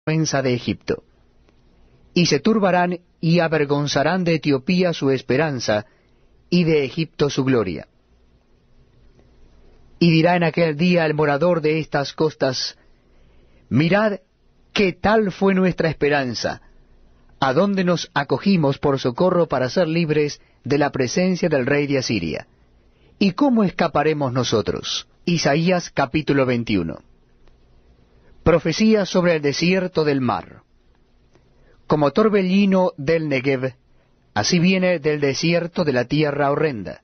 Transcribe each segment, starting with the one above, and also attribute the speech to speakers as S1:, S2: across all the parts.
S1: vergüenza de Egipto. Y se turbarán y avergonzarán de Etiopía su esperanza, y de Egipto su gloria. Y dirá en aquel día el morador de estas costas: mirad qué tal fue nuestra esperanza, a dónde nos acogimos por socorro para ser libres de la presencia del rey de Asiria. ¿Y cómo escaparemos nosotros? Isaías capítulo 21. Profecía sobre el desierto del mar. Como torbellino del Negev, así viene del desierto de la tierra horrenda.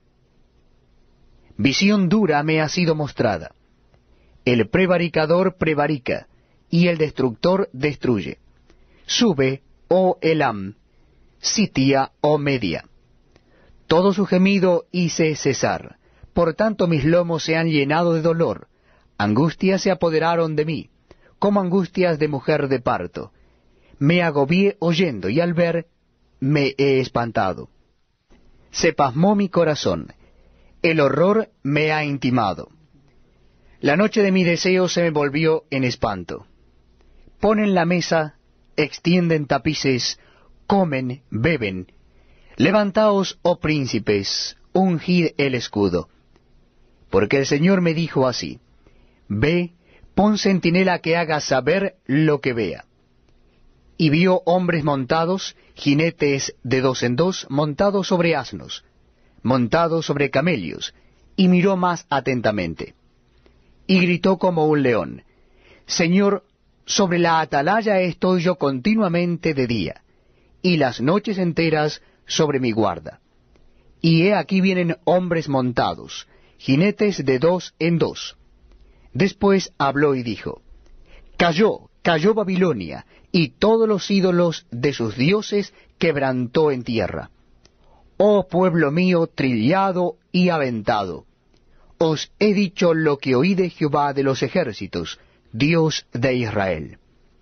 S1: Visión dura me ha sido mostrada. El prevaricador prevarica, y el destructor destruye. Sube, oh Elam, sitia, oh Media. Todo su gemido hice cesar, por tanto mis lomos se han llenado de dolor, angustias se apoderaron de mí, como angustias de mujer de parto. Me agobié oyendo, y al ver me he espantado. Se pasmó mi corazón, el horror me ha intimado. La noche de mi deseo se me volvió en espanto. Ponen la mesa, extienden tapices, comen, beben. Levantaos, oh príncipes, ungid el escudo. Porque el Señor me dijo así: ve, pon centinela que haga saber lo que vea. Y vio hombres montados, jinetes de 2 en 2, montados sobre asnos, montados sobre camellos, y miró más atentamente. Y gritó como un león: Señor, sobre la atalaya estoy yo continuamente de día, y las noches enteras sobre mi guarda. Y he aquí vienen hombres montados, jinetes de 2 en 2. Después habló y dijo: cayó Babilonia, y todos los ídolos de sus dioses quebrantó en tierra. Oh pueblo mío, trillado y aventado, os he dicho lo que oí de Jehová de los ejércitos, Dios de Israel.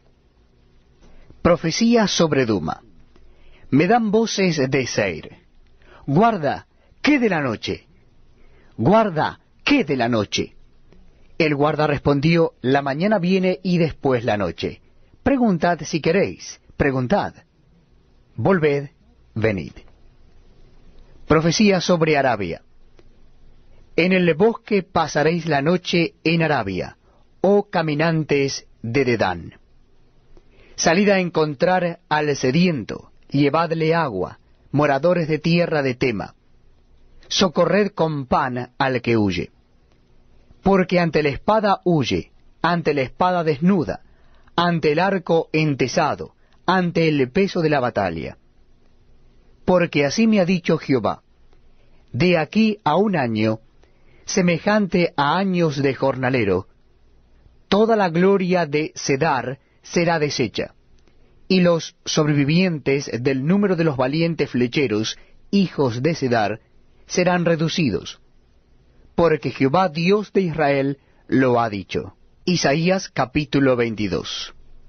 S1: Profecía sobre Duma. Me dan voces de Seir: guarda, ¿qué de la noche? Guarda, ¿qué de la noche? El guarda respondió: la mañana viene y después la noche. Preguntad si queréis, preguntad. Volved, venid. Profecía sobre Arabia. En el bosque pasaréis la noche en Arabia, oh caminantes de Dedán. Salid a encontrar al sediento, llevadle agua, moradores de tierra de Tema. Socorred con pan al que huye. Porque ante la espada huye, ante la espada desnuda, ante el arco entesado, ante el peso de la batalla. Porque así me ha dicho Jehová: de aquí a 1 año, semejante a años de jornalero, toda la gloria de Cedar será deshecha, y los sobrevivientes del número de los valientes flecheros, hijos de Cedar, serán reducidos, porque Jehová Dios de Israel lo ha dicho. Isaías capítulo 22.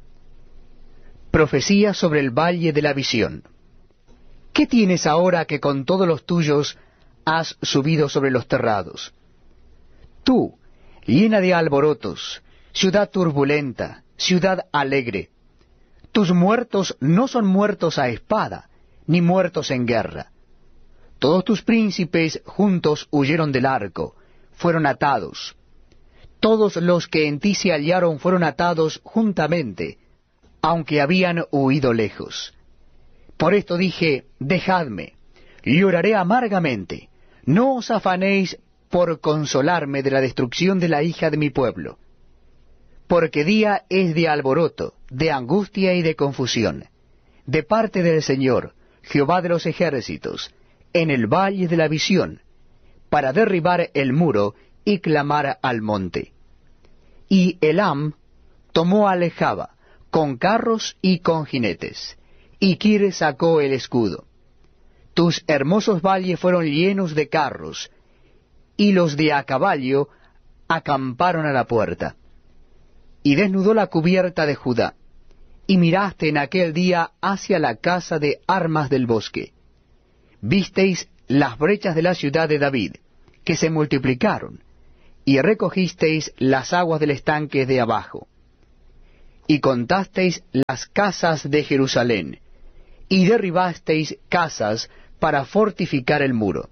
S1: Profecía sobre el valle de la visión. ¿Qué tienes ahora que con todos los tuyos has subido sobre los terrados? Tú, llena de alborotos, ciudad turbulenta, ciudad alegre. Tus muertos no son muertos a espada, ni muertos en guerra. Todos tus príncipes juntos huyeron del arco, fueron atados. Todos los que en ti se hallaron fueron atados juntamente, aunque habían huido lejos. Por esto dije: dejadme, lloraré amargamente, no os afanéis por consolarme de la destrucción de la hija de mi pueblo. Porque día es de alboroto, de angustia y de confusión, de parte del Señor, Jehová de los ejércitos, en el valle de la visión, para derribar el muro y clamar al monte. Y Elam tomó a Alejaba, con carros y con jinetes, y Kir sacó el escudo. Tus hermosos valles fueron llenos de carros, y los de a caballo acamparon a la puerta. Y desnudó la cubierta de Judá, y miraste en aquel día hacia la casa de armas del bosque. Visteis las brechas de la ciudad de David, que se multiplicaron, y recogisteis las aguas del estanque de abajo. y contasteis las casas de Jerusalén, y derribasteis casas para fortificar el muro.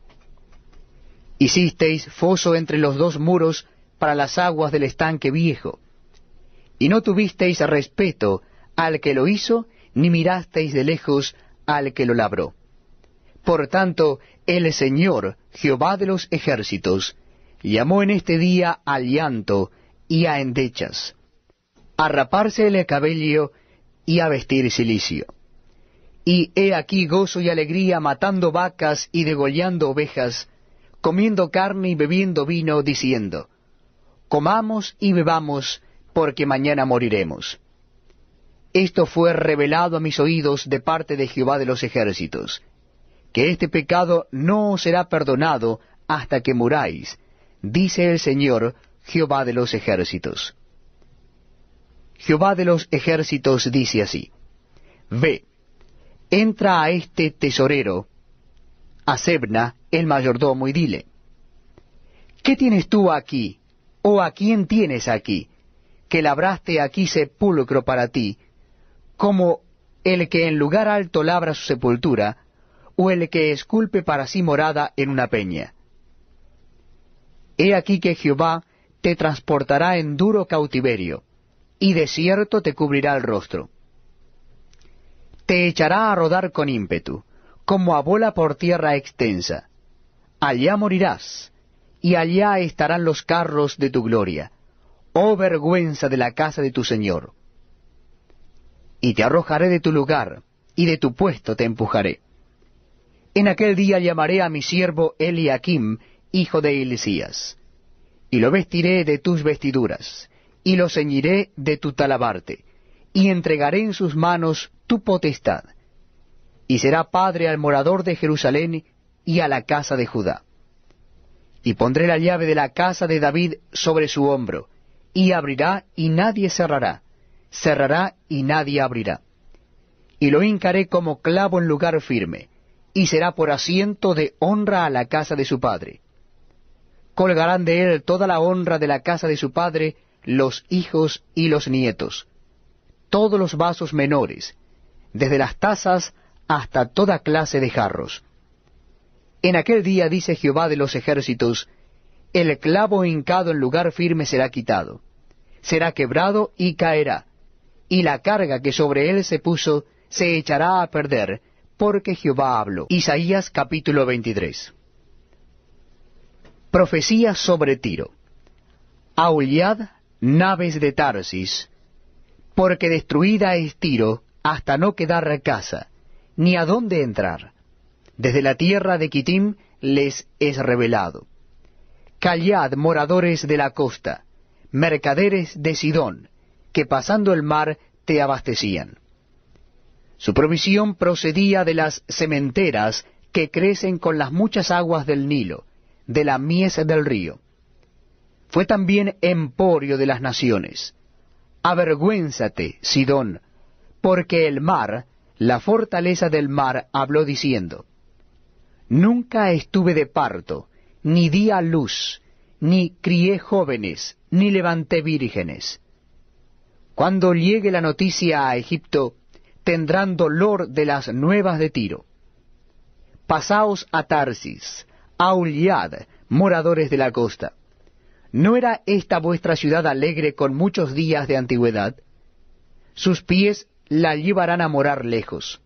S1: Hicisteis foso entre los dos muros para las aguas del estanque viejo, y no tuvisteis respeto al que lo hizo, ni mirasteis de lejos al que lo labró. Por tanto, el Señor, Jehová de los ejércitos, llamó en este día al llanto y a endechas, a raparse el cabello y a vestir cilicio. Y he aquí gozo y alegría matando vacas y degollando ovejas, comiendo carne y bebiendo vino, diciendo, comamos y bebamos, porque mañana moriremos. Esto fue revelado a mis oídos de parte de Jehová de los ejércitos, que este pecado no os será perdonado hasta que muráis, dice el Señor, Jehová de los ejércitos. Jehová de los ejércitos dice así, ve, entra a este tesorero, a Sebna, el mayordomo, y dile, ¿qué tienes tú aquí, o a quién tienes aquí, que labraste aquí sepulcro para ti, como el que en lugar alto labra su sepultura, o el que esculpe para sí morada en una peña? He aquí que Jehová te transportará en duro cautiverio, y desierto te cubrirá el rostro. Te echará a rodar con ímpetu, como a bola por tierra extensa. Allá morirás, y allá estarán los carros de tu gloria, oh vergüenza de la casa de tu Señor. Y te arrojaré de tu lugar, y de tu puesto te empujaré. En aquel día llamaré a mi siervo Eliakim, hijo de Hilcías, y lo vestiré de tus vestiduras, y lo ceñiré de tu talabarte, y entregaré en sus manos tu potestad, y será padre al morador de Jerusalén y a la casa de Judá. Y pondré la llave de la casa de David sobre su hombro, y abrirá y nadie cerrará, cerrará y nadie abrirá. Y lo hincaré como clavo en lugar firme, y será por asiento de honra a la casa de su padre. Colgarán de él toda la honra de la casa de su padre, los hijos y los nietos, todos los vasos menores, desde las tazas hasta toda clase de jarros. En aquel día, dice Jehová de los ejércitos, el clavo hincado en lugar firme será quitado, será quebrado y caerá, y la carga que sobre él se puso se echará a perder, porque Jehová habló. Isaías capítulo 23. Profecía sobre Tiro. Aullad, naves de Tarsis, porque destruida es Tiro hasta no quedar casa, ni a dónde entrar. Desde la tierra de Quitim les es revelado. Callad, moradores de la costa, mercaderes de Sidón, que pasando el mar te abastecían. Su provisión procedía de las sementeras que crecen con las muchas aguas del Nilo, de la mies del río. Fue también emporio de las naciones. Avergüénzate, Sidón, porque el mar, la fortaleza del mar, habló diciendo, nunca estuve de parto, ni di a luz, ni crié jóvenes, ni levanté vírgenes. Cuando llegue la noticia a Egipto, tendrán dolor de las nuevas de Tiro. Pasaos a Tarsis, aullad, moradores de la costa. ¿No era esta vuestra ciudad alegre con muchos días de antigüedad? Sus pies la llevarán a morar lejos.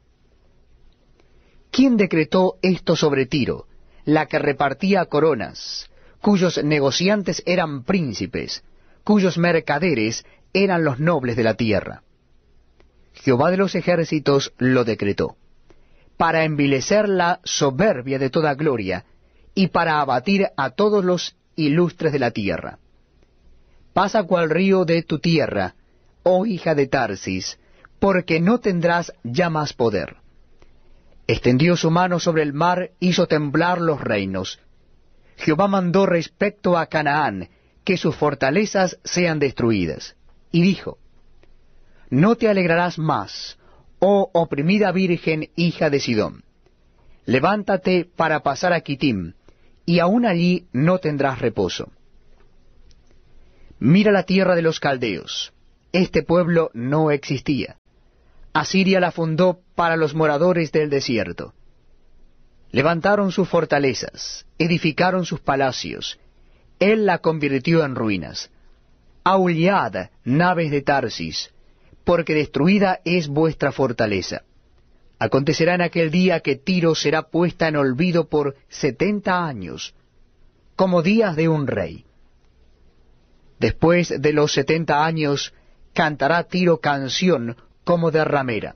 S1: ¿Quién decretó esto sobre Tiro, la que repartía coronas, cuyos negociantes eran príncipes, cuyos mercaderes eran los nobles de la tierra? Jehová de los ejércitos lo decretó, para envilecer la soberbia de toda gloria, y para abatir a todos los ilustres de la tierra. Pasa cual río de tu tierra, oh hija de Tarsis, porque no tendrás ya más poder. Extendió su mano sobre el mar, hizo temblar los reinos. Jehová mandó respecto a Canaán, que sus fortalezas sean destruidas. Y dijo, no te alegrarás más, oh oprimida virgen hija de Sidón. Levántate para pasar a Quitim, y aún allí no tendrás reposo. Mira la tierra de los caldeos, este pueblo no existía. Asiria la fundó para los moradores del desierto. Levantaron sus fortalezas, edificaron sus palacios. Él la convirtió en ruinas. Aullad, naves de Tarsis, porque destruida es vuestra fortaleza. Acontecerá en aquel día que Tiro será puesta en olvido por 70 años, como días de un rey. Después de los 70 años, cantará Tiro canción como de ramera.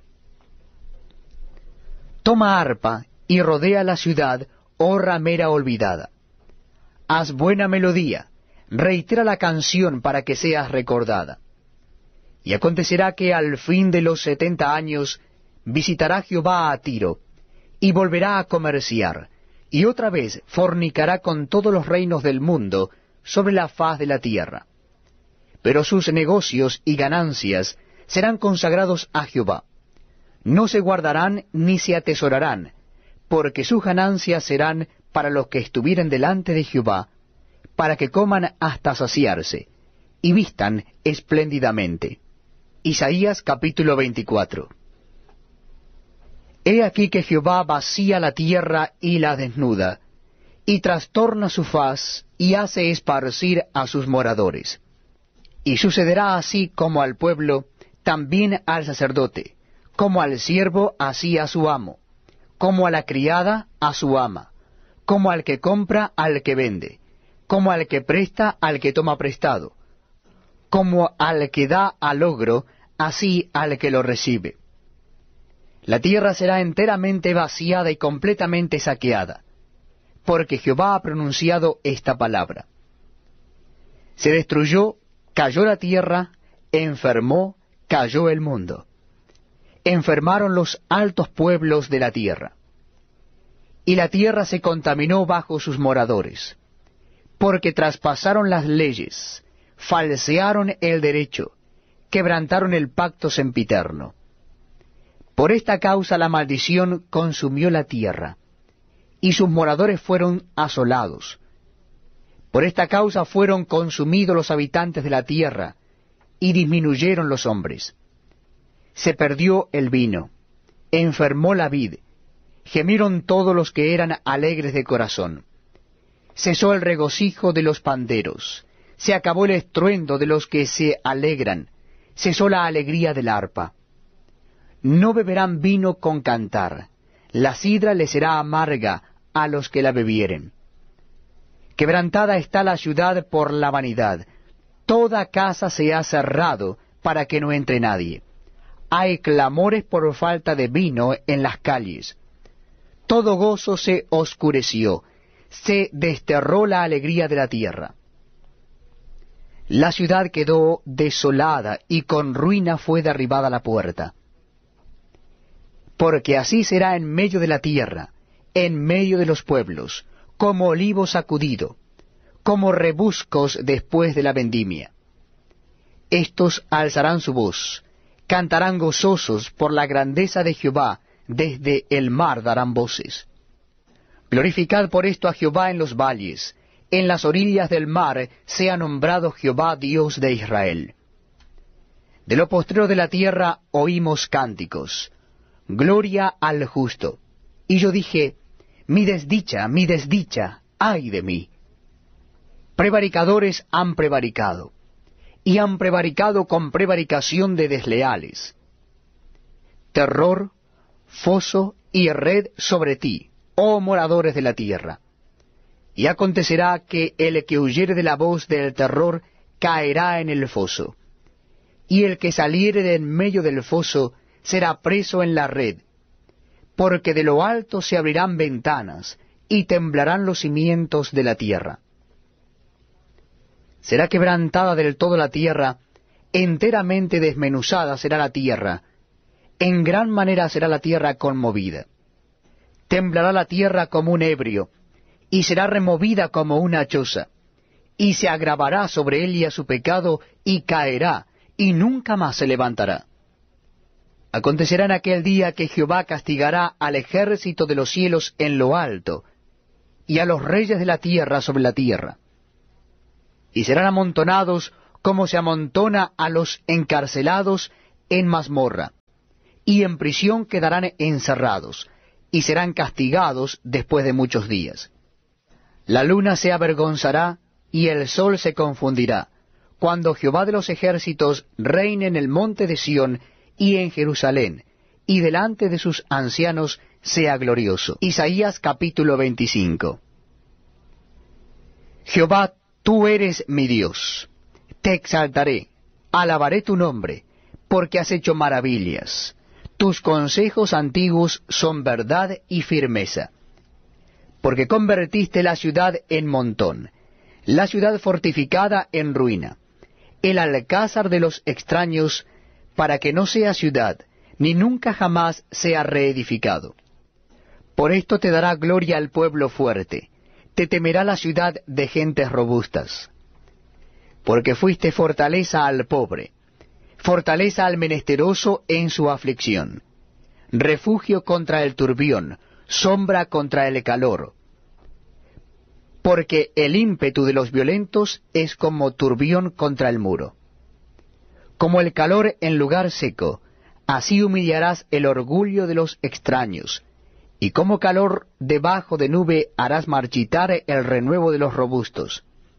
S1: Toma arpa y rodea la ciudad, oh ramera olvidada. Haz buena melodía, reitera la canción para que seas recordada. Y acontecerá que al fin de los 70 años visitará Jehová a Tiro, y volverá a comerciar, y otra vez fornicará con todos los reinos del mundo sobre la faz de la tierra. Pero sus negocios y ganancias serán consagrados a Jehová. No se guardarán ni se atesorarán, porque sus ganancias serán para los que estuvieren delante de Jehová, para que coman hasta saciarse, y vistan espléndidamente. Isaías capítulo 24. He aquí que Jehová vacía la tierra y la desnuda, y trastorna su faz, y hace esparcir a sus moradores. Y sucederá así como al pueblo, también al sacerdote, como al siervo, así a su amo, como a la criada, a su ama, como al que compra, al que vende, como al que presta, al que toma prestado, como al que da al ogro, así al que lo recibe. La tierra será enteramente vaciada y completamente saqueada, porque Jehová ha pronunciado esta palabra. Se destruyó, cayó la tierra, enfermó, cayó el mundo. Enfermaron los altos pueblos de la tierra. Y la tierra se contaminó bajo sus moradores, porque traspasaron las leyes, falsearon el derecho, quebrantaron el pacto sempiterno. Por esta causa la maldición consumió la tierra, y sus moradores fueron asolados. Por esta causa fueron consumidos los habitantes de la tierra, y disminuyeron los hombres. Se perdió el vino, enfermó la vid, gemieron todos los que eran alegres de corazón. Cesó el regocijo de los panderos, se acabó el estruendo de los que se alegran, cesó la alegría del arpa. No beberán vino con cantar, la sidra les será amarga a los que la bebieren. Quebrantada está la ciudad por la vanidad, toda casa se ha cerrado para que no entre nadie. Hay clamores por falta de vino en las calles. Todo gozo se oscureció, se desterró la alegría de la tierra. La ciudad quedó desolada y con ruina fue derribada la puerta. Porque así será en medio de la tierra, en medio de los pueblos, como olivo sacudido, como rebuscos después de la vendimia. Estos alzarán su voz, cantarán gozosos por la grandeza de Jehová, desde el mar darán voces. Glorificad por esto a Jehová en los valles, en las orillas del mar sea nombrado Jehová Dios de Israel. De lo postrero de la tierra oímos cánticos, gloria al justo. Y yo dije, mi desdicha, ay de mí. Prevaricadores han prevaricado, y han prevaricado con prevaricación de desleales. Terror, foso y red sobre ti, oh moradores de la tierra. Y acontecerá que el que huyere de la voz del terror caerá en el foso, y el que saliere de en medio del foso será preso en la red, porque de lo alto se abrirán ventanas, y temblarán los cimientos de la tierra. Será quebrantada del todo la tierra, enteramente desmenuzada será la tierra, en gran manera será la tierra conmovida. Temblará la tierra como un ebrio, y será removida como una choza, y se agravará sobre ella su pecado, y caerá, y nunca más se levantará. Acontecerá en aquel día que Jehová castigará al ejército de los cielos en lo alto, y a los reyes de la tierra sobre la tierra. Y serán amontonados como se amontona a los encarcelados en mazmorra, y en prisión quedarán encerrados, y serán castigados después de muchos días. La luna se avergonzará, y el sol se confundirá, cuando Jehová de los ejércitos reine en el monte de Sión y en Jerusalén, y delante de sus ancianos sea glorioso. Isaías capítulo 25. Jehová, tú eres mi Dios. Te exaltaré, alabaré tu nombre, porque has hecho maravillas. Tus consejos antiguos son verdad y firmeza. Porque convertiste la ciudad en montón, la ciudad fortificada en ruina, el alcázar de los extraños, para que no sea ciudad, ni nunca jamás sea reedificado. Por esto te dará gloria el pueblo fuerte, te temerá la ciudad de gentes robustas. Porque fuiste fortaleza al pobre, fortaleza al menesteroso en su aflicción, refugio contra el turbión, sombra contra el calor. Porque el ímpetu de los violentos es como turbión contra el muro. Como el calor en lugar seco, así humillarás el orgullo de los extraños, y como calor debajo de nube harás marchitar el renuevo de los robustos.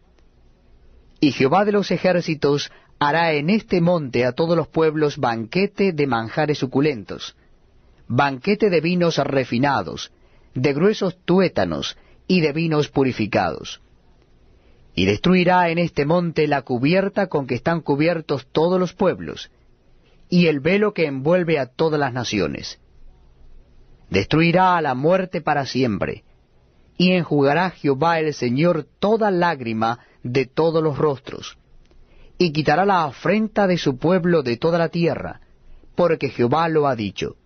S1: Y Jehová de los ejércitos hará en este monte a todos los pueblos banquete de manjares suculentos, banquete de vinos refinados, de gruesos tuétanos y de vinos purificados. Y destruirá en este monte la cubierta con que están cubiertos todos los pueblos, y el velo que envuelve a todas las naciones. Destruirá a la muerte para siempre, y enjugará Jehová el Señor toda lágrima de todos los rostros, y quitará la afrenta de su pueblo de toda la tierra, porque Jehová lo ha dicho.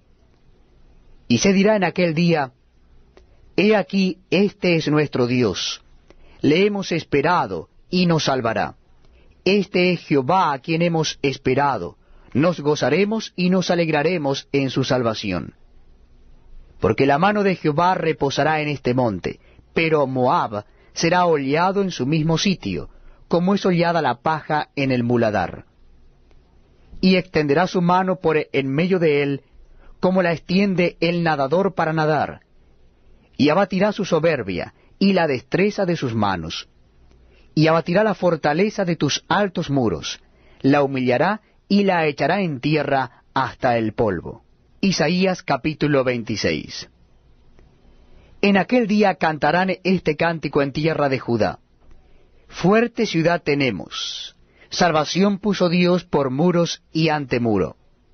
S1: Y se dirá en aquel día, He aquí, este es nuestro Dios, le hemos esperado, y nos salvará. Este es Jehová a quien hemos esperado, nos gozaremos y nos alegraremos en su salvación. Porque la mano de Jehová reposará en este monte, pero Moab será hollado en su mismo sitio, como es hollada la paja en el muladar. Y extenderá su mano por en medio de él, como la extiende el nadador para nadar, y abatirá su soberbia, y la destreza de sus manos, y abatirá la fortaleza de tus altos muros, la humillará y la echará en tierra hasta el polvo. Isaías capítulo 26. En aquel día cantarán este cántico en tierra de Judá. Fuerte ciudad tenemos, salvación puso Dios por muros y antemuro.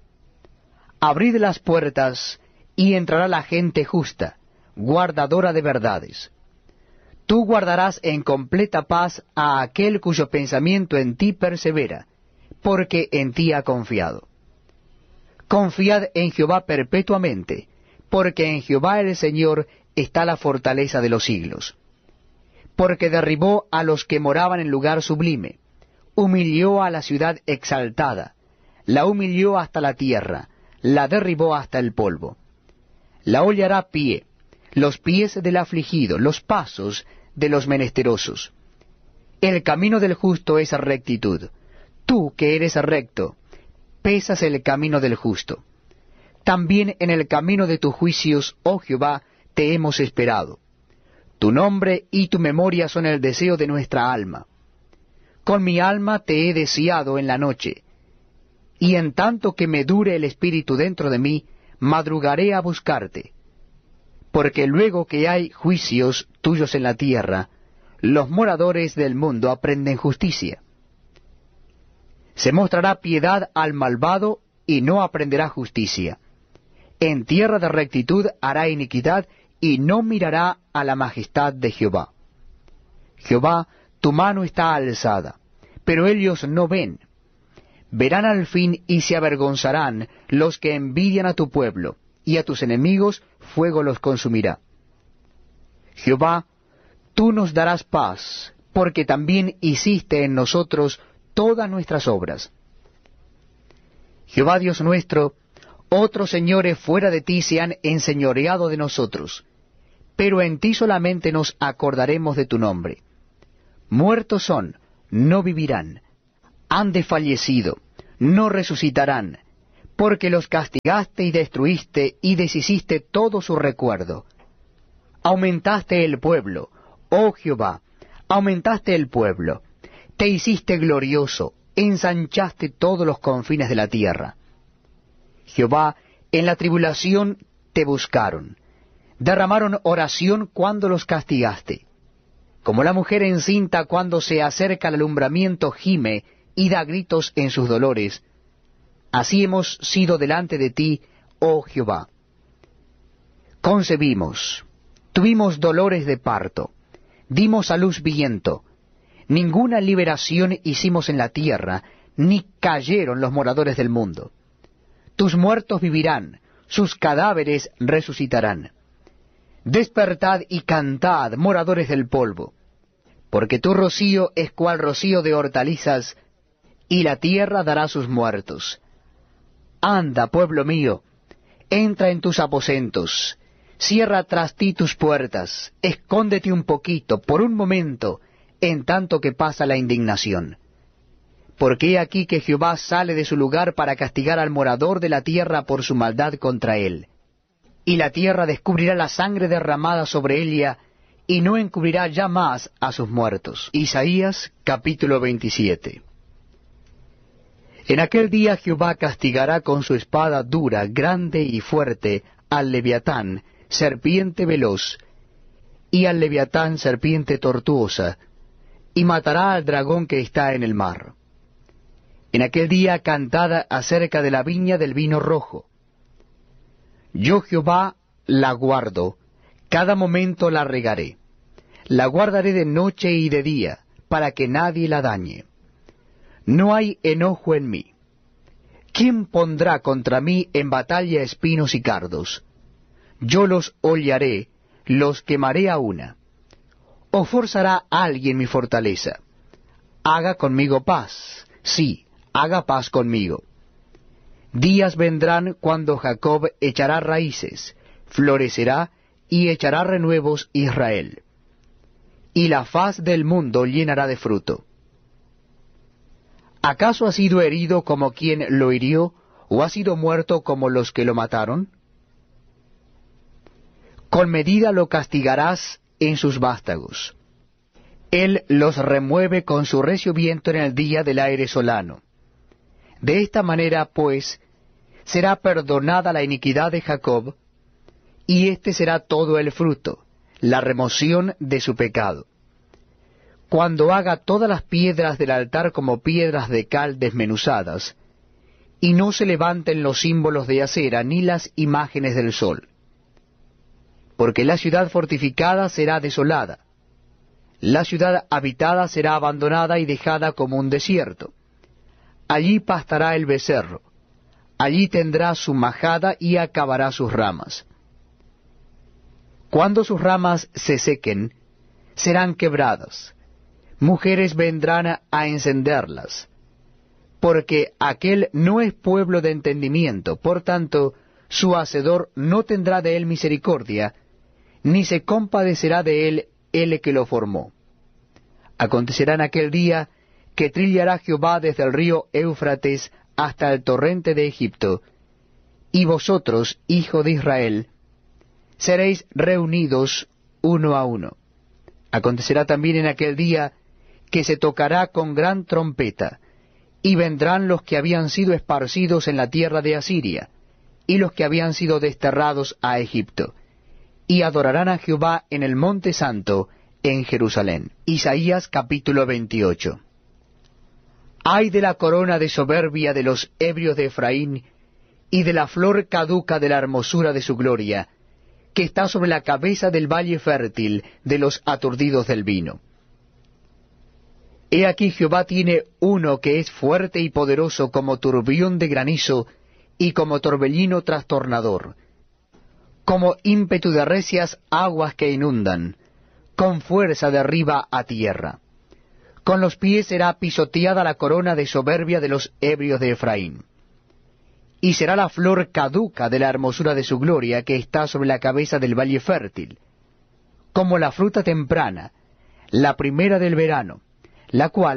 S1: Abrid las puertas, y entrará la gente justa, guardadora de verdades. Tú guardarás en completa paz a aquel cuyo pensamiento en ti persevera, porque en ti ha confiado. Confiad en Jehová perpetuamente, porque en Jehová el Señor está la fortaleza de los siglos. Porque derribó a los que moraban en lugar sublime, humilló a la ciudad exaltada, la humilló hasta la tierra, la derribó hasta el polvo. La hollará pie, los pies del afligido, los pasos de los menesterosos. El camino del justo es rectitud. Tú que eres recto, pesas el camino del justo. También en el camino de tus juicios, oh Jehová, te hemos esperado. Tu nombre y tu memoria son el deseo de nuestra alma. Con mi alma te he deseado en la noche, y en tanto que me dure el espíritu dentro de mí, madrugaré a buscarte. Porque luego que hay juicios tuyos en la tierra, los moradores del mundo aprenden justicia. Se mostrará piedad al malvado y no aprenderá justicia. En tierra de rectitud hará iniquidad y no mirará a la majestad de Jehová. Jehová, tu mano está alzada, pero ellos no ven. Verán al fin y se avergonzarán los que envidian a tu pueblo, y a tus enemigos fuego los consumirá. Jehová, tú nos darás paz, porque también hiciste en nosotros todas nuestras obras. Jehová Dios nuestro, otros señores fuera de ti se han enseñoreado de nosotros, pero en ti solamente nos acordaremos de tu nombre. Muertos son, no vivirán. han desfallecido, no resucitarán, porque los castigaste y destruiste y deshiciste todo su recuerdo. Aumentaste el pueblo, oh Jehová, aumentaste el pueblo, te hiciste glorioso, ensanchaste todos los confines de la tierra. Jehová, en la tribulación te buscaron, derramaron oración cuando los castigaste. Como la mujer encinta cuando se acerca al alumbramiento gime y da gritos en sus dolores, así hemos sido delante de ti, oh Jehová. Concebimos, tuvimos dolores de parto, dimos a luz viento, ninguna liberación hicimos en la tierra, ni cayeron los moradores del mundo. Tus muertos vivirán, sus cadáveres resucitarán. Despertad y cantad, moradores del polvo, porque tu rocío es cual rocío de hortalizas, y la tierra dará sus muertos. Anda, pueblo mío, entra en tus aposentos, cierra tras ti tus puertas, escóndete un poquito, por un momento, en tanto que pasa la indignación. Porque he aquí que Jehová sale de su lugar para castigar al morador de la tierra por su maldad contra él. Y la tierra descubrirá la sangre derramada sobre ella, y no encubrirá ya más a sus muertos. Isaías capítulo 27. En aquel día Jehová castigará con su espada dura, grande y fuerte, al Leviatán, serpiente veloz, y al Leviatán, serpiente tortuosa, y matará al dragón que está en el mar. En aquel día cantad acerca de la viña del vino rojo. Yo Jehová la guardo, cada momento la regaré. La guardaré de noche y de día, para que nadie la dañe. No hay enojo en mí. ¿Quién pondrá contra mí en batalla espinos y cardos? Yo los hollaré, los quemaré a una. ¿O forzará alguien mi fortaleza? Haga conmigo paz, sí, haga paz conmigo. Días vendrán cuando Jacob echará raíces, florecerá y echará renuevos Israel. Y la faz del mundo llenará de fruto. ¿Acaso ha sido herido como quien lo hirió, o ha sido muerto como los que lo mataron? Con medida lo castigarás en sus vástagos. Él los remueve con su recio viento en el día del aire solano. De esta manera, pues, será perdonada la iniquidad de Jacob, y este será todo el fruto, la remoción de su pecado. Cuando haga todas las piedras del altar como piedras de cal desmenuzadas, y no se levanten los símbolos de acera ni las imágenes del sol. Porque la ciudad fortificada será desolada, la ciudad habitada será abandonada y dejada como un desierto. Allí pastará el becerro, allí tendrá su majada y acabará sus ramas. Cuando sus ramas se sequen, serán quebradas. Mujeres vendrán a encenderlas, porque aquel no es pueblo de entendimiento, por tanto, su hacedor no tendrá de él misericordia, ni se compadecerá de él el que lo formó. Acontecerá en aquel día que trillará Jehová desde el río Éufrates hasta el torrente de Egipto, y vosotros, hijo de Israel, seréis reunidos uno a uno. Acontecerá también en aquel día que se tocará con gran trompeta, y vendrán los que habían sido esparcidos en la tierra de Asiria, y los que habían sido desterrados a Egipto, y adorarán a Jehová en el monte santo, en Jerusalén. Isaías capítulo 28. Ay de la corona de soberbia de los ebrios de Efraín, y de la flor caduca de la hermosura de su gloria, que está sobre la cabeza del valle fértil de los aturdidos del vino. He aquí Jehová tiene uno que es fuerte y poderoso como turbión de granizo y como torbellino trastornador, como ímpetu de recias aguas que inundan, con fuerza de arriba a tierra. Con los pies será pisoteada la corona de soberbia de los ebrios de Efraín. Y será la flor caduca de la hermosura de su gloria que está sobre la cabeza del valle fértil, como la fruta temprana, la primera del verano, la cual,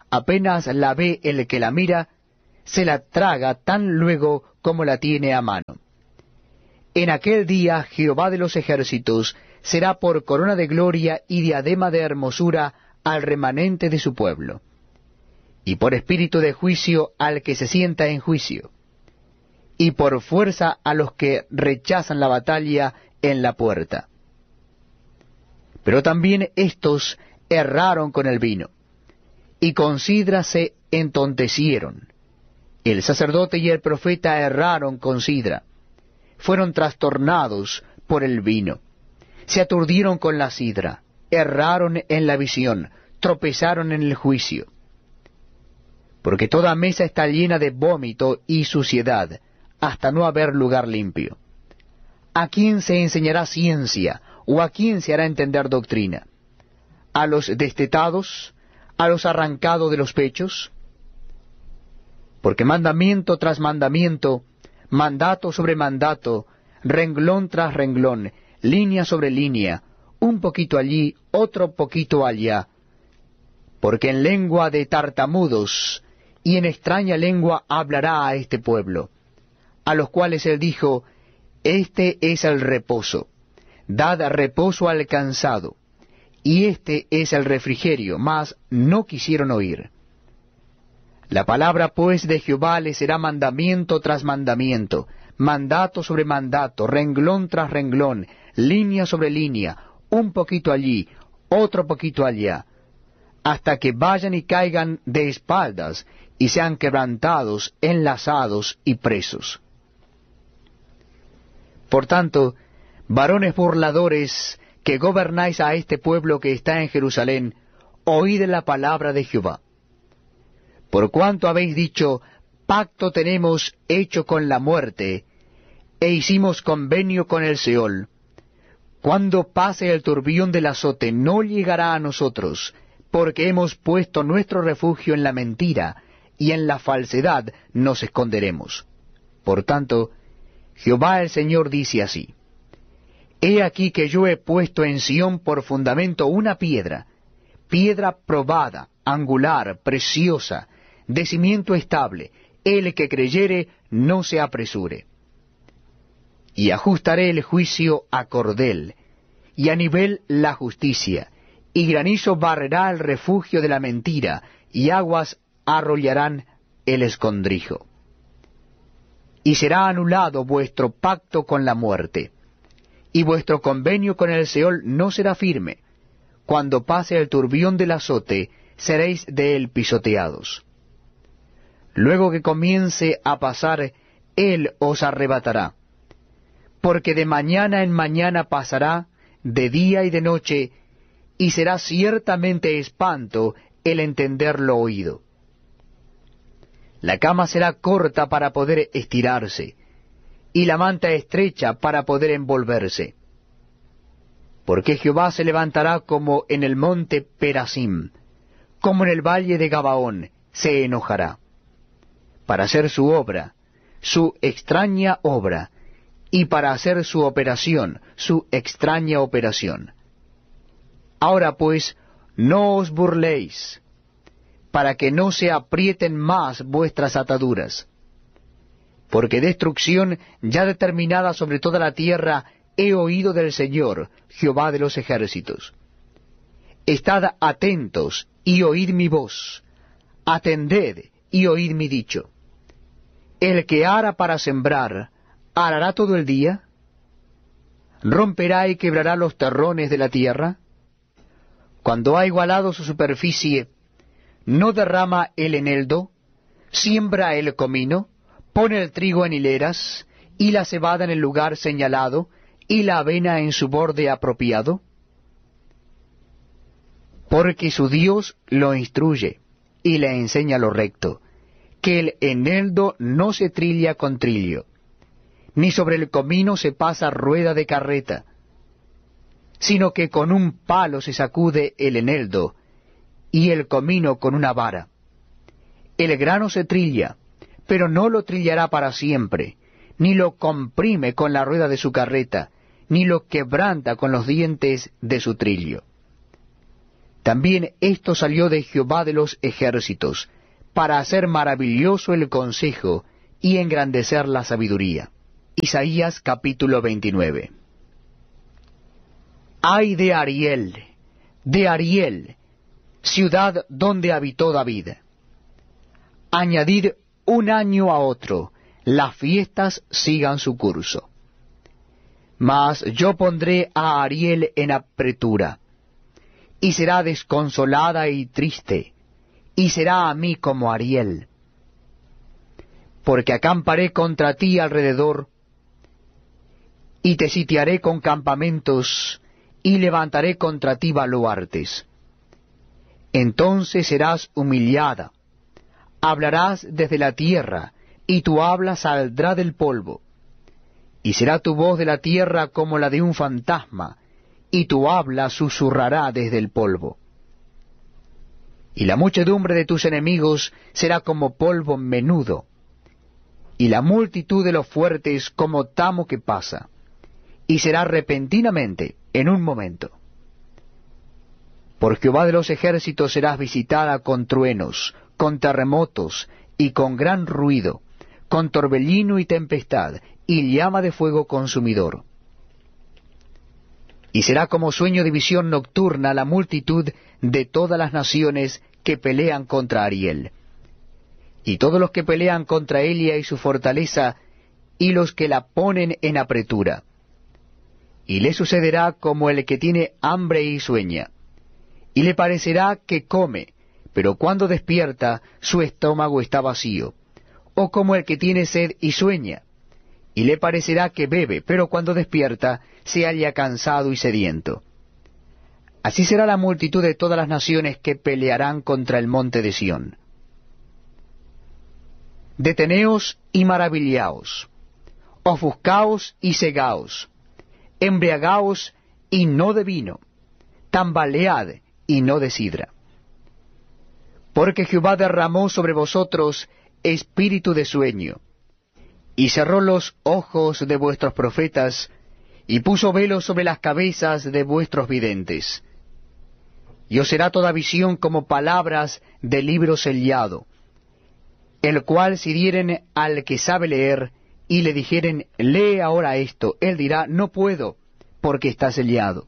S1: apenas la ve el que la mira, se la traga tan luego como la tiene a mano. En aquel día Jehová de los ejércitos será por corona de gloria y diadema de hermosura al remanente de su pueblo, y por espíritu de juicio al que se sienta en juicio, y por fuerza a los que rechazan la batalla en la puerta. Pero también éstos erraron con el vino, y con sidra se entontecieron. El sacerdote y el profeta erraron con sidra, fueron trastornados por el vino, se aturdieron con la sidra, erraron en la visión, tropezaron en el juicio. Porque toda mesa está llena de vómito y suciedad, hasta no haber lugar limpio. ¿A quién se enseñará ciencia, o a quién se hará entender doctrina? ¿A los destetados, a los arrancados de los pechos? Porque mandamiento tras mandamiento, mandato sobre mandato, renglón tras renglón, línea sobre línea, un poquito allí, otro poquito allá. Porque en lengua de tartamudos y en extraña lengua hablará a este pueblo, a los cuales él dijo, este es el reposo, dad reposo al cansado, y este es el refrigerio, mas no quisieron oír. La palabra pues de Jehová les será mandamiento tras mandamiento, mandato sobre mandato, renglón tras renglón, línea sobre línea, un poquito allí, otro poquito allá, hasta que vayan y caigan de espaldas, y sean quebrantados, enlazados y presos. Por tanto, varones burladores, que gobernáis a este pueblo que está en Jerusalén, oíd la palabra de Jehová. Por cuanto habéis dicho, pacto tenemos hecho con la muerte, e hicimos convenio con el Seol, cuando pase el turbión del azote no llegará a nosotros, porque hemos puesto nuestro refugio en la mentira, y en la falsedad nos esconderemos. Por tanto, Jehová el Señor dice así, he aquí que yo he puesto en Sión por fundamento una piedra, piedra probada, angular, preciosa, de cimiento estable, el que creyere no se apresure. Y ajustaré el juicio a cordel, y a nivel la justicia, y granizo barrerá el refugio de la mentira, y aguas arrollarán el escondrijo. Y será anulado vuestro pacto con la muerte, y vuestro convenio con el Seol no será firme. Cuando pase el turbión del azote, seréis de él pisoteados. Luego que comience a pasar, él os arrebatará. Porque de mañana en mañana pasará, de día y de noche, y será ciertamente espanto el entender lo oído. La cama será corta para poder estirarse, y la manta estrecha para poder envolverse. Porque Jehová se levantará como en el monte Perasim, como en el valle de Gabaón, se enojará, para hacer su obra, su extraña obra, y para hacer su operación, su extraña operación. Ahora pues, no os burléis, para que no se aprieten más vuestras ataduras. Porque destrucción ya determinada sobre toda la tierra he oído del Señor, Jehová de los ejércitos. Estad atentos y oíd mi voz, atended y oíd mi dicho. El que ara para sembrar, ¿arará todo el día? ¿Romperá y quebrará los terrones de la tierra? Cuando ha igualado su superficie, ¿no derrama el eneldo? ¿Siembra el comino? ¿Pone el trigo en hileras? ¿Y la cebada en el lugar señalado? ¿Y la avena en su borde apropiado? Porque su Dios lo instruye, y le enseña lo recto, que el eneldo no se trilla con trillo, ni sobre el comino se pasa rueda de carreta, sino que con un palo se sacude el eneldo, y el comino con una vara. El grano se trilla, pero no lo trillará para siempre, ni lo comprime con la rueda de su carreta, ni lo quebranta con los dientes de su trillo. También esto salió de Jehová de los ejércitos, para hacer maravilloso el consejo y engrandecer la sabiduría. Isaías capítulo 29. Ay de Ariel, ciudad donde habitó David. Añadid un año a otro, las fiestas sigan su curso. Mas yo pondré a Ariel en apretura, y será desconsolada y triste, y será a mí como Ariel. Porque acamparé contra ti alrededor, y te sitiaré con campamentos, y levantaré contra ti baluartes. Entonces serás humillada, hablarás desde la tierra, y tu habla saldrá del polvo. Y será tu voz de la tierra como la de un fantasma, y tu habla susurrará desde el polvo. Y la muchedumbre de tus enemigos será como polvo menudo, y la multitud de los fuertes como tamo que pasa, y será repentinamente, en un momento. Por Jehová de los ejércitos serás visitada con truenos, con terremotos, y con gran ruido, con torbellino y tempestad, y llama de fuego consumidor. Y será como sueño de visión nocturna la multitud de todas las naciones que pelean contra Ariel, y todos los que pelean contra Elia y su fortaleza, y los que la ponen en apretura. Y le sucederá como el que tiene hambre y sueña, y le parecerá que come, pero cuando despierta su estómago está vacío, o como el que tiene sed y sueña, y le parecerá que bebe, pero cuando despierta se halla cansado y sediento. Así será la multitud de todas las naciones que pelearán contra el monte de Sión. Deteneos y maravillaos, ofuscaos y cegaos, embriagaos y no de vino, tambalead y no de sidra. Porque Jehová derramó sobre vosotros espíritu de sueño, y cerró los ojos de vuestros profetas, y puso velos sobre las cabezas de vuestros videntes. Y os será toda visión como palabras de libro sellado, el cual si dieren al que sabe leer, y le dijeren, lee ahora esto, él dirá, no puedo, porque está sellado.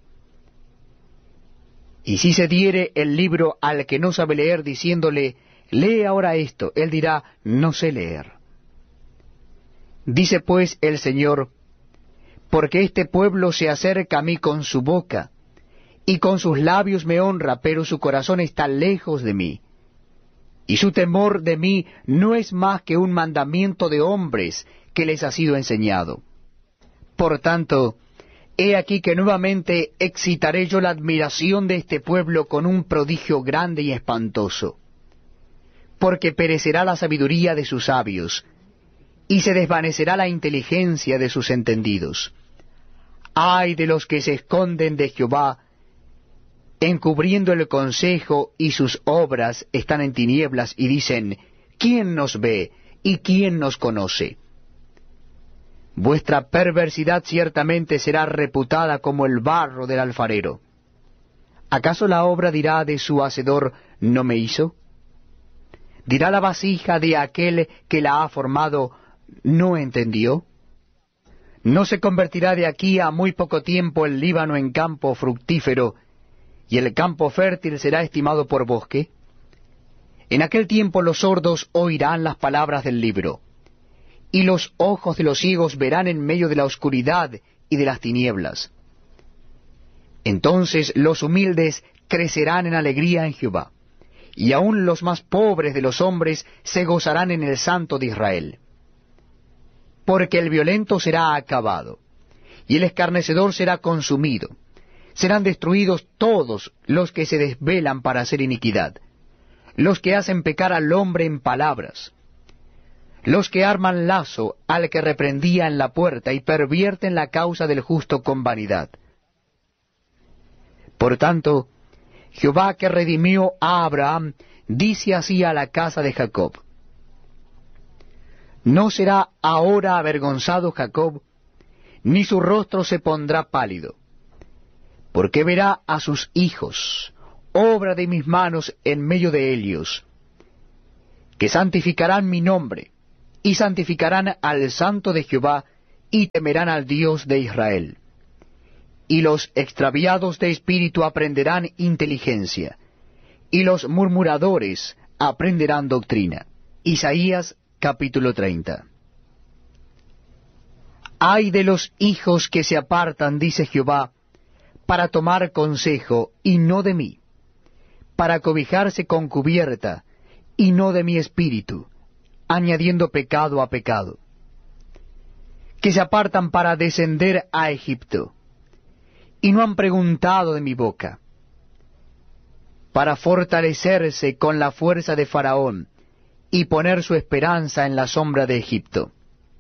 S1: Y si se diere el libro al que no sabe leer, diciéndole, lee ahora esto, él dirá, no sé leer. Dice pues el Señor, porque este pueblo se acerca a mí con su boca, y con sus labios me honra, pero su corazón está lejos de mí. Y su temor de mí no es más que un mandamiento de hombres que les ha sido enseñado. Por tanto, he aquí que nuevamente excitaré yo la admiración de este pueblo con un prodigio grande y espantoso. Porque perecerá la sabiduría de sus sabios, y se desvanecerá la inteligencia de sus entendidos. Ay de los que se esconden de Jehová, encubriendo el consejo, y sus obras están en tinieblas, y dicen, ¿quién nos ve y quién nos conoce? Vuestra perversidad ciertamente será reputada como el barro del alfarero. ¿Acaso la obra dirá de su hacedor, no me hizo? ¿Dirá la vasija de aquel que la ha formado, no entendió? ¿No se convertirá de aquí a muy poco tiempo el Líbano en campo fructífero, y el campo fértil será estimado por bosque? En aquel tiempo los sordos oirán las palabras del libro, y los ojos de los ciegos verán en medio de la oscuridad y de las tinieblas. Entonces los humildes crecerán en alegría en Jehová, y aun los más pobres de los hombres se gozarán en el Santo de Israel. Porque el violento será acabado, y el escarnecedor será consumido. Serán destruidos todos los que se desvelan para hacer iniquidad, los que hacen pecar al hombre en palabras, los que arman lazo al que reprendía en la puerta y pervierten la causa del justo con vanidad. Por tanto, Jehová que redimió a Abraham, dice así a la casa de Jacob: no será ahora avergonzado Jacob, ni su rostro se pondrá pálido, porque verá a sus hijos, obra de mis manos en medio de ellos, que santificarán mi nombre, y santificarán al Santo de Jehová, y temerán al Dios de Israel. Y los extraviados de espíritu aprenderán inteligencia, y los murmuradores aprenderán doctrina. Isaías capítulo 30. Ay de los hijos que se apartan, dice Jehová, para tomar consejo, y no de mí, para cobijarse con cubierta, y no de mi espíritu, añadiendo pecado a pecado, que se apartan para descender a Egipto, y no han preguntado de mi boca, para fortalecerse con la fuerza de Faraón, y poner su esperanza en la sombra de Egipto.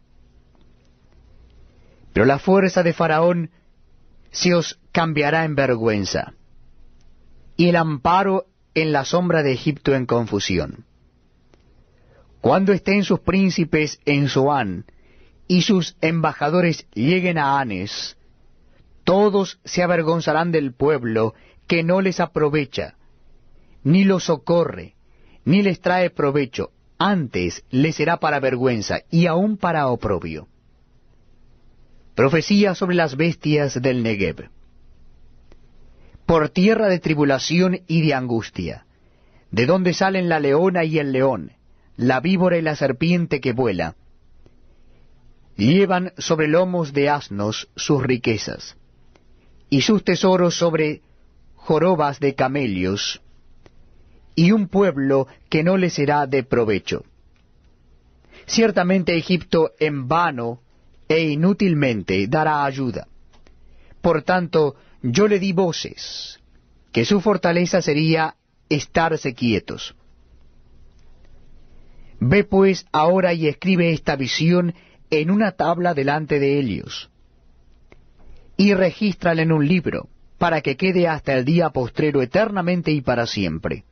S1: Pero la fuerza de Faraón se os cambiará en vergüenza, y el amparo en la sombra de Egipto en confusión. Cuando estén sus príncipes en Zoán, y sus embajadores lleguen a Hanes, todos se avergonzarán del pueblo que no les aprovecha, ni los socorre, ni les trae provecho, antes les será para vergüenza, y aun para oprobio. Profecía sobre las bestias del Negev. Por tierra de tribulación y de angustia, de donde salen la leona y el león, la víbora y la serpiente que vuela, llevan sobre lomos de asnos sus riquezas, y sus tesoros sobre jorobas de camellos, y un pueblo que no les será de provecho. Ciertamente Egipto en vano e inútilmente dará ayuda. Por tanto, yo le di voces, que su fortaleza sería estarse quietos. Ve pues ahora y escribe esta visión en una tabla delante de ellos, y regístrala en un libro, para que quede hasta el día postrero eternamente y para siempre.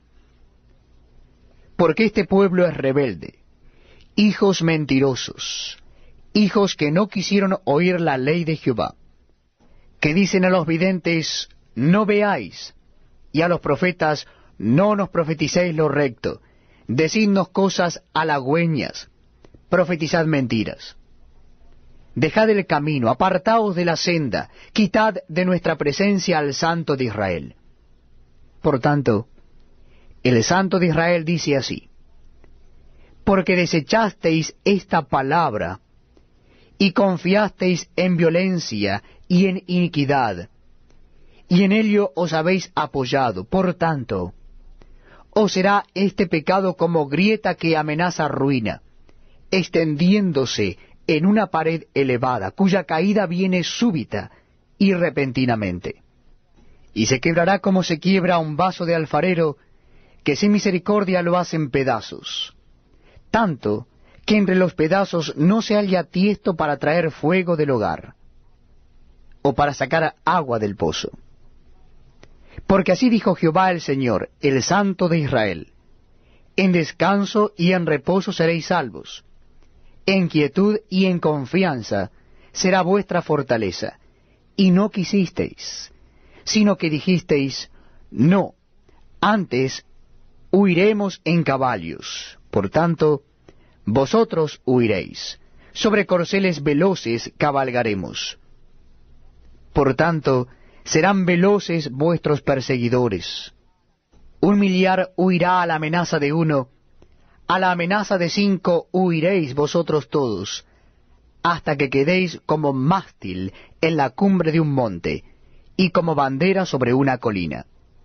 S1: Porque este pueblo es rebelde, hijos mentirosos, hijos que no quisieron oír la ley de Jehová, que dicen a los videntes, no veáis, y a los profetas, no nos profeticéis lo recto, decidnos cosas halagüeñas, profetizad mentiras. Dejad el camino, apartaos de la senda, quitad de nuestra presencia al Santo de Israel. Por tanto, el Santo de Israel dice así, porque desechasteis esta palabra, y confiasteis en violencia y en iniquidad, y en ello os habéis apoyado. Por tanto, os será este pecado como grieta que amenaza ruina, extendiéndose en una pared elevada, cuya caída viene súbita y repentinamente. Y se quebrará como se quiebra un vaso de alfarero, que sin misericordia lo hacen pedazos, tanto que entre los pedazos no se halla tiesto para traer fuego del hogar, o para sacar agua del pozo. Porque así dijo Jehová el Señor, el Santo de Israel, en descanso y en reposo seréis salvos, en quietud y en confianza será vuestra fortaleza, y no quisisteis, sino que dijisteis, no, antes huiremos en caballos, por tanto, vosotros huiréis, sobre corceles veloces cabalgaremos. Por tanto, serán veloces vuestros perseguidores. 1.000.000 huirá a la amenaza de uno, a la amenaza de 5 huiréis vosotros todos, hasta que quedéis como mástil en la cumbre de un monte, y como bandera sobre una colina.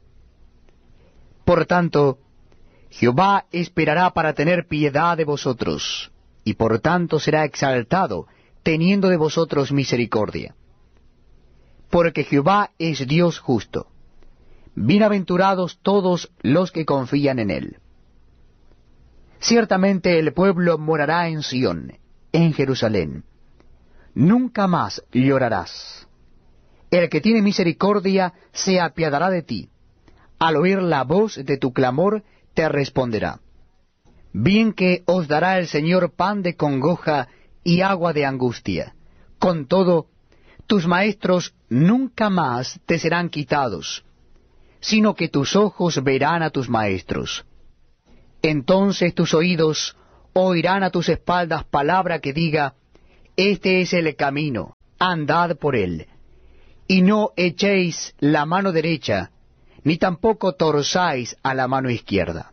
S1: Por tanto, Jehová esperará para tener piedad de vosotros, y por tanto será exaltado, teniendo de vosotros misericordia. Porque Jehová es Dios justo. Bienaventurados todos los que confían en él. Ciertamente el pueblo morará en Sión, en Jerusalén. Nunca más llorarás. El que tiene misericordia se apiadará de ti. Al oír la voz de tu clamor, te responderá. Bien que os dará el Señor pan de congoja y agua de angustia. Con todo, tus maestros nunca más te serán quitados. sino que tus ojos verán a tus maestros. Entonces tus oídos oirán a tus espaldas palabra que diga, este es el camino, andad por él. Y no echéis la mano derecha, ni tampoco torzáis a la mano izquierda.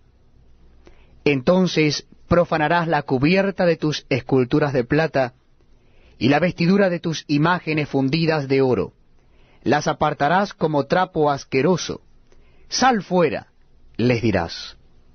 S1: Entonces profanarás la cubierta de tus esculturas de plata, y la vestidura de tus imágenes fundidas de oro. Las apartarás como trapo asqueroso. Sal fuera, les dirás.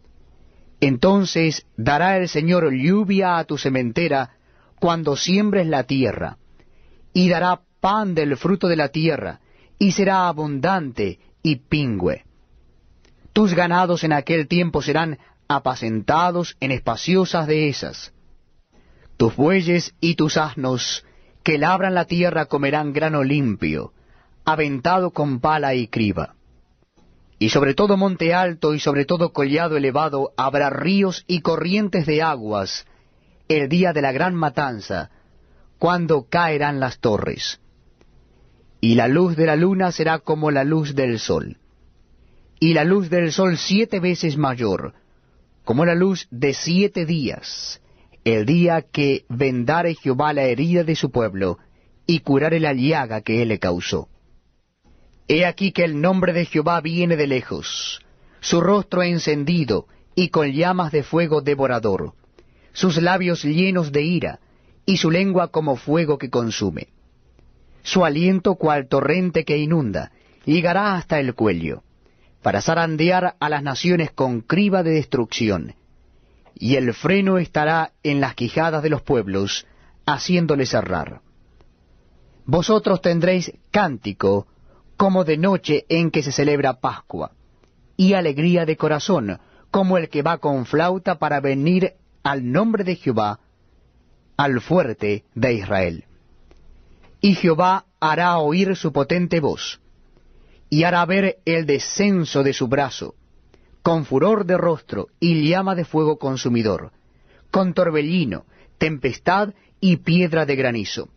S1: Entonces dará el Señor lluvia a tu sementera cuando siembres la tierra, y dará pan del fruto de la tierra, y será abundante y pingüe. Tus ganados en aquel tiempo serán apacentados en espaciosas dehesas. Tus bueyes y tus asnos que labran la tierra comerán grano limpio, aventado con pala y criba. Y sobre todo monte alto y sobre todo collado elevado habrá ríos y corrientes de aguas el día de la gran matanza, cuando caerán las torres. Y la luz de la luna será como la luz del sol, y la luz del sol 7 veces mayor, como la luz de 7 días, el día que vendare Jehová la herida de su pueblo, y curare la llaga que él le causó. He aquí que el nombre de Jehová viene de lejos, su rostro encendido, y con llamas de fuego devorador, sus labios llenos de ira, y su lengua como fuego que consume. Su aliento cual torrente que inunda, llegará hasta el cuello, para zarandear a las naciones con criba de destrucción, y el freno estará en las quijadas de los pueblos, haciéndoles errar. Vosotros tendréis cántico, como de noche en que se celebra Pascua, y alegría de corazón, como el que va con flauta para venir al nombre de Jehová, al fuerte de Israel. Y Jehová hará oír su potente voz, y hará ver el descenso de su brazo, con furor de rostro y llama de fuego consumidor, con torbellino, tempestad y piedra de granizo.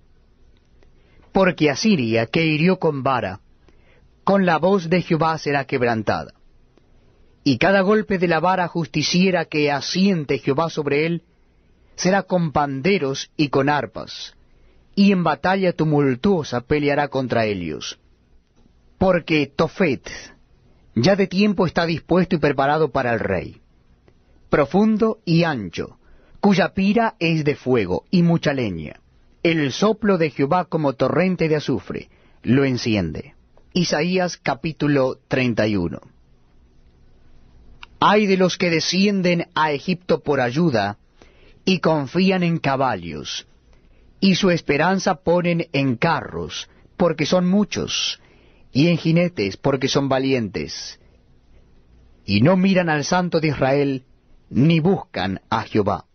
S1: Porque Asiria, que hirió con vara, con la voz de Jehová será quebrantada. Y cada golpe de la vara justiciera que asiente Jehová sobre él, será con panderos y con arpas, y en batalla tumultuosa peleará contra ellos. Porque Tofet ya de tiempo está dispuesto y preparado para el rey, profundo y ancho, cuya pira es de fuego y mucha leña. El soplo de Jehová como torrente de azufre lo enciende. Isaías capítulo 31. Ay de los que descienden a Egipto por ayuda, y confían en caballos, y su esperanza ponen en carros, porque son muchos, y en jinetes, porque son valientes, y no miran al Santo de Israel, ni buscan a Jehová.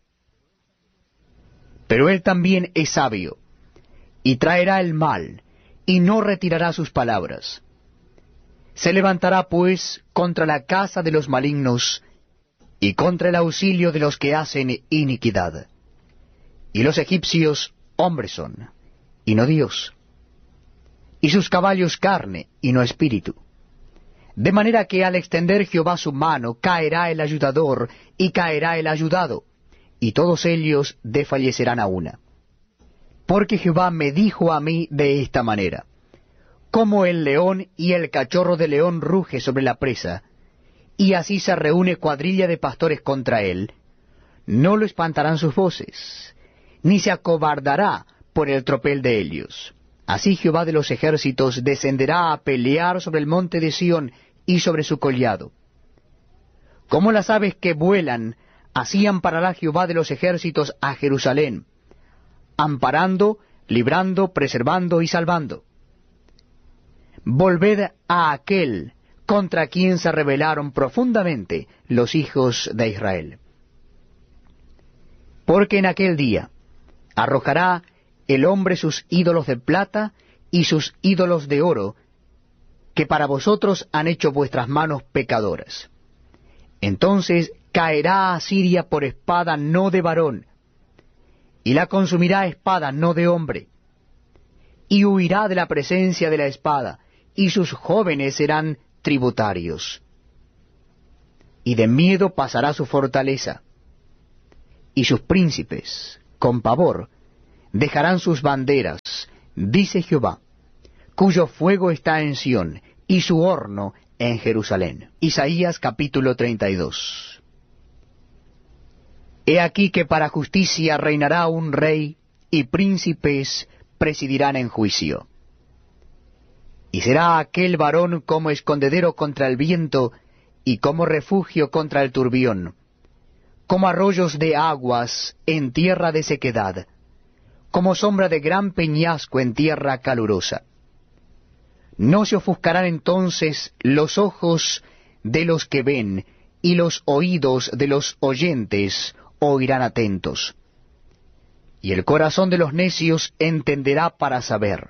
S1: Pero él también es sabio, y traerá el mal, y no retirará sus palabras. Se levantará pues contra la casa de los malignos, y contra el auxilio de los que hacen iniquidad. Y los egipcios hombres son, y no Dios, y sus caballos carne, y no espíritu. De manera que al extender Jehová su mano, caerá el ayudador, y caerá el ayudado, y todos ellos desfallecerán a una. Porque Jehová me dijo a mí de esta manera: como el león y el cachorro de león ruge sobre la presa, y así se reúne cuadrilla de pastores contra él, no lo espantarán sus voces, ni se acobardará por el tropel de ellos. Así Jehová de los ejércitos descenderá a pelear sobre el monte de Sión y sobre su collado. Como las aves que vuelan, así amparará Jehová de los ejércitos a Jerusalén, amparando, librando, preservando y salvando. Volved a aquel contra quien se rebelaron profundamente los hijos de Israel. Porque en aquel día arrojará el hombre sus ídolos de plata y sus ídolos de oro, que para vosotros han hecho vuestras manos pecadoras. Entonces caerá Asiria por espada no de varón, y la consumirá espada no de hombre, y huirá de la presencia de la espada, y sus jóvenes serán tributarios. Y de miedo pasará su fortaleza, y sus príncipes, con pavor, dejarán sus banderas, dice Jehová, cuyo fuego está en Sión, y su horno en Jerusalén. Isaías capítulo 32. He aquí que para justicia reinará un rey, y príncipes presidirán en juicio. Y será aquel varón como escondedero contra el viento, y como refugio contra el turbión, como arroyos de aguas en tierra de sequedad, como sombra de gran peñasco en tierra calurosa. No se ofuscarán entonces los ojos de los que ven, y los oídos de los oyentes oirán atentos. Y el corazón de los necios entenderá para saber,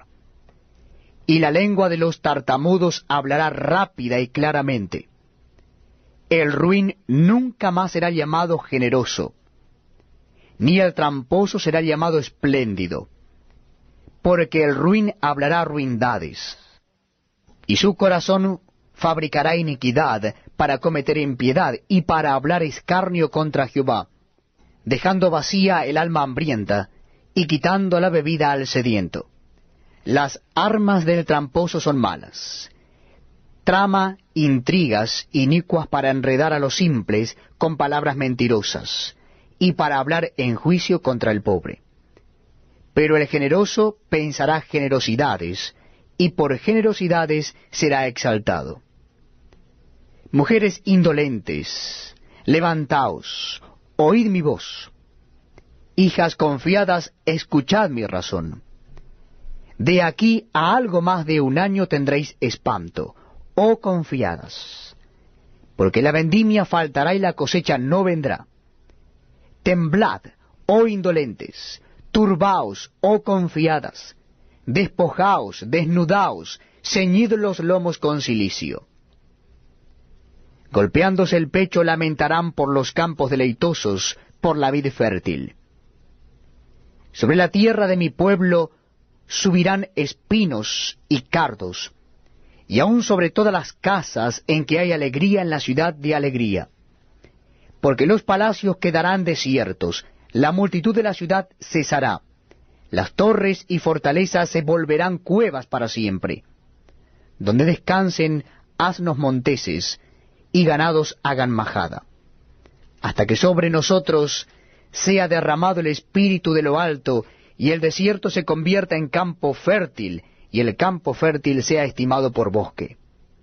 S1: y la lengua de los tartamudos hablará rápida y claramente. El ruin nunca más será llamado generoso, ni el tramposo será llamado espléndido, porque el ruin hablará ruindades, y su corazón fabricará iniquidad para cometer impiedad y para hablar escarnio contra Jehová, dejando vacía el alma hambrienta y quitando la bebida al sediento. Las armas del tramposo son malas. Trama intrigas inicuas para enredar a los simples con palabras mentirosas, y para hablar en juicio contra el pobre. Pero el generoso pensará generosidades, y por generosidades será exaltado. Mujeres indolentes, levantaos, oíd mi voz. Hijas confiadas, escuchad mi razón. De aquí a algo más de un año tendréis espanto, oh confiadas, porque la vendimia faltará y la cosecha no vendrá. Temblad, oh indolentes, turbaos, oh confiadas, despojaos, desnudaos, ceñid los lomos con cilicio. Golpeándose el pecho lamentarán por los campos deleitosos, por la vid fértil. Sobre la tierra de mi pueblo subirán espinos y cardos, y aun sobre todas las casas en que hay alegría en la ciudad de alegría. Porque los palacios quedarán desiertos, la multitud de la ciudad cesará, las torres y fortalezas se volverán cuevas para siempre, donde descansen asnos monteses y ganados hagan majada, hasta que sobre nosotros sea derramado el espíritu de lo alto, y el desierto se convierta en campo fértil, y el campo fértil sea estimado por bosque.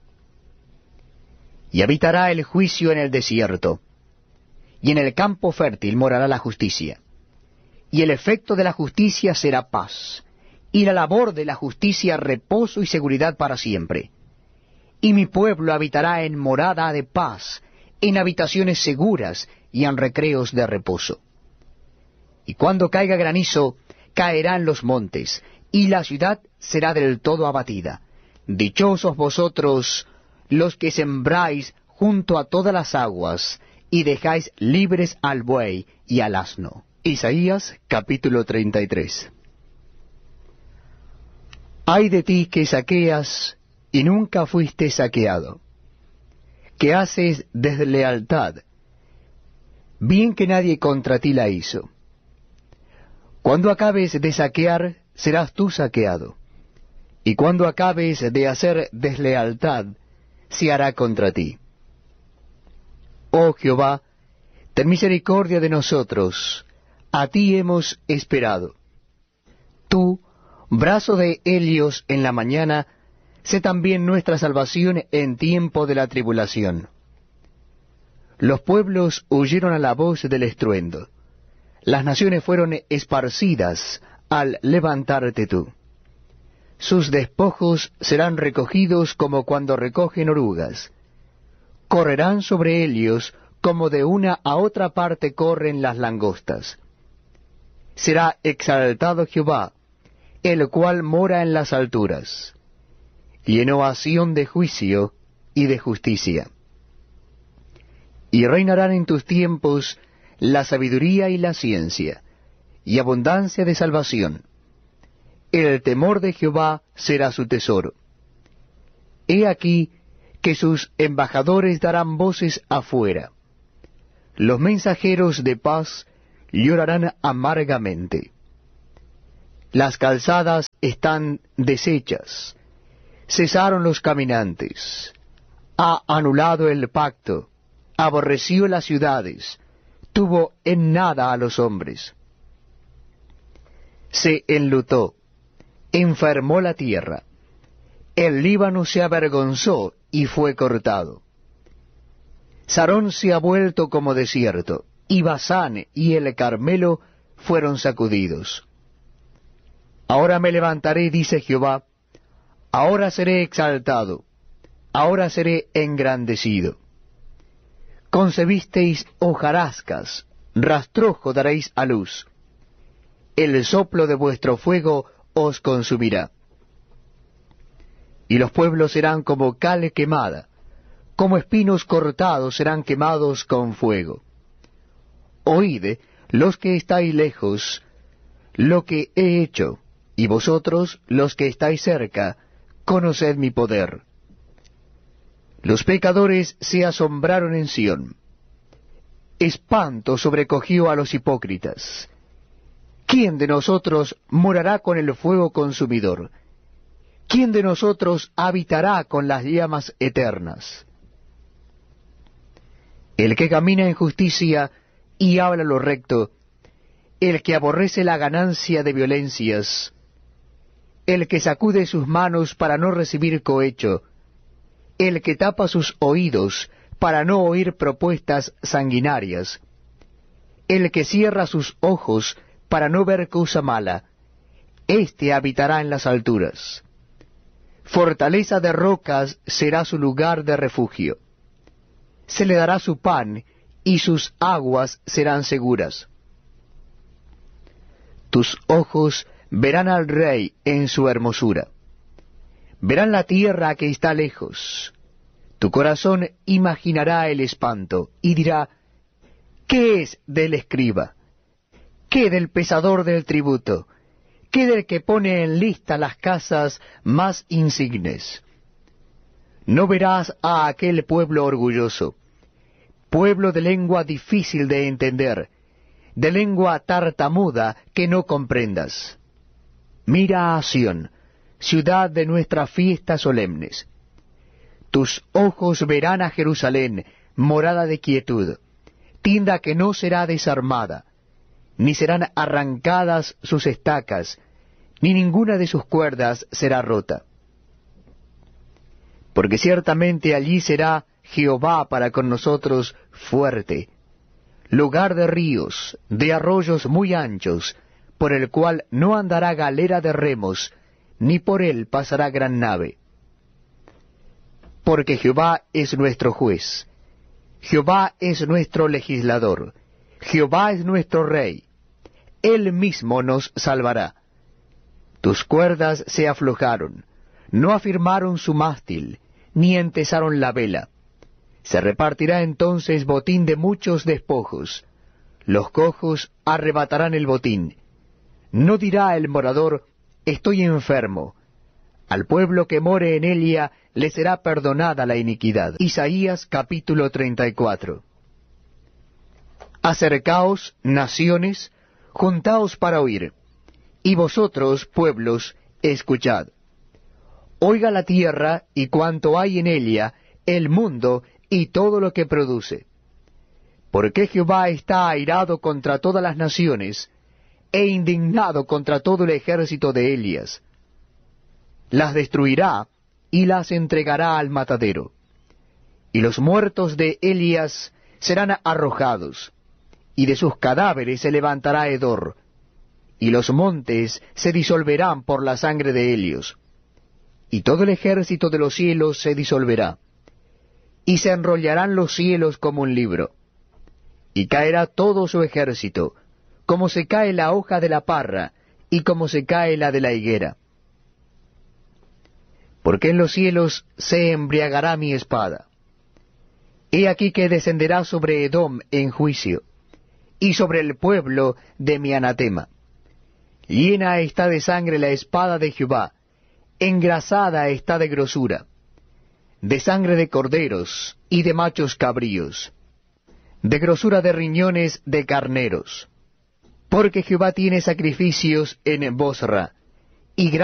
S1: Y habitará el juicio en el desierto, y en el campo fértil morará la justicia. Y el efecto de la justicia será paz, y la labor de la justicia reposo y seguridad para siempre. Y mi pueblo habitará en morada de paz, en habitaciones seguras y en recreos de reposo. Y cuando caiga granizo, caerán los montes, y la ciudad será del todo abatida. Dichosos vosotros los que sembráis junto a todas las aguas, y dejáis libres al buey y al asno. Isaías capítulo 33. Ay de ti que saqueas y nunca fuiste saqueado, que haces deslealtad, bien que nadie contra ti la hizo. Cuando acabes de saquear, serás tú saqueado, y cuando acabes de hacer deslealtad, se hará contra ti. Oh Jehová, ten misericordia de nosotros, a ti hemos esperado. Tú, brazo de Helios en la mañana, sé también nuestra salvación en tiempo de la tribulación. Los pueblos huyeron a la voz del estruendo. Las naciones fueron esparcidas al levantarte tú. Sus despojos serán recogidos como cuando recogen orugas. Correrán sobre Helios como de una a otra parte corren las langostas. Será exaltado Jehová, el cual mora en las alturas. Llenó a Sión de juicio y de justicia. Y reinarán en tus tiempos la sabiduría y la ciencia, y abundancia de salvación. El temor de Jehová será su tesoro. He aquí que sus embajadores darán voces afuera. Los mensajeros de paz llorarán amargamente. Las calzadas están deshechas, cesaron los caminantes. Ha anulado el pacto, aborreció las ciudades, tuvo en nada a los hombres. Se enlutó, enfermó la tierra. El Líbano se avergonzó y fue cortado. Sarón se ha vuelto como desierto, y Basán y el Carmelo fueron sacudidos. Ahora me levantaré, dice Jehová, ahora seré exaltado, ahora seré engrandecido. Concebisteis hojarascas, rastrojo daréis a luz. El soplo de vuestro fuego os consumirá. Y los pueblos serán como cal quemada, como espinos cortados serán quemados con fuego. Oíd, los que estáis lejos, lo que he hecho, y vosotros, los que estáis cerca, conoced mi poder. Los pecadores se asombraron en Sión. Espanto sobrecogió a los hipócritas. ¿Quién de nosotros morará con el fuego consumidor? ¿Quién de nosotros habitará con las llamas eternas? El que camina en justicia y habla lo recto, el que aborrece la ganancia de violencias, el que sacude sus manos para no recibir cohecho, el que tapa sus oídos para no oír propuestas sanguinarias, el que cierra sus ojos para no ver cosa mala, éste habitará en las alturas. Fortaleza de rocas será su lugar de refugio. Se le dará su pan, y sus aguas serán seguras. Tus ojos verán al Rey en su hermosura. Verán la tierra que está lejos. Tu corazón imaginará el espanto, y dirá, ¿qué es del escriba? ¿Qué del pesador del tributo? ¿Qué del que pone en lista las casas más insignes? No verás a aquel pueblo orgulloso, pueblo de lengua difícil de entender, de lengua tartamuda que no comprendas. Mira a Sión, ciudad de nuestras fiestas solemnes. Tus ojos verán a Jerusalén, morada de quietud, tienda que no será desarmada, ni serán arrancadas sus estacas, ni ninguna de sus cuerdas será rota. Porque ciertamente allí será Jehová para con nosotros fuerte, lugar de ríos, de arroyos muy anchos, por el cual no andará galera de remos, ni por él pasará gran nave. Porque Jehová es nuestro juez, Jehová es nuestro legislador, Jehová es nuestro rey, él mismo nos salvará. Tus cuerdas se aflojaron, no afirmaron su mástil, ni entesaron la vela. Se repartirá entonces botín de muchos despojos. Los cojos arrebatarán el botín. No dirá el morador, estoy enfermo. Al pueblo que more en ella le será perdonada la iniquidad. Isaías capítulo 34. Acercaos, naciones, juntaos para oír. Y vosotros, pueblos, escuchad. Oiga la tierra y cuanto hay en ella, el mundo y todo lo que produce. Porque Jehová está airado contra todas las naciones, e indignado contra todo el ejército de Elias. Las destruirá y las entregará al matadero. Y los muertos de Elias serán arrojados, y de sus cadáveres se levantará hedor, y los montes se disolverán por la sangre de Helios, y todo el ejército de los cielos se disolverá, y se enrollarán los cielos como un libro, y caerá todo su ejército, como se cae la hoja de la parra, y como se cae la de la higuera. Porque en los cielos se embriagará mi espada. He aquí que descenderá sobre Edom en juicio, y sobre el pueblo de mi anatema. Llena está de sangre la espada de Jehová, engrasada está de grosura. de sangre de corderos y de machos cabríos, de grosura de riñones de carneros. Porque Jehová tiene sacrificios en Bosra, y